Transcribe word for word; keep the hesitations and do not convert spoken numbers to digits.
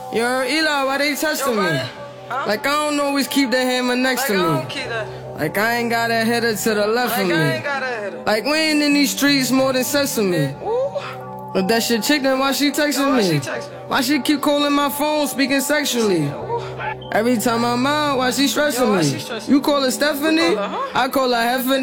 Yo, Eli, why they testing Yo, me? Huh? Like, I don't always keep the hammer next like, to I me. don't keep that. Like, I ain't got a header to the left Like, of me. I ain't got a header. Like, we ain't in these streets more than sesame. Ooh. But that shit chick, then why she texting Yo, why me? she texting? Why she keep calling my phone, speaking sexually? Ooh. Every time I'm out, why she stressing Yo, why me? she stressing? You call her Stephanie? You call her, huh? I call her Heffany.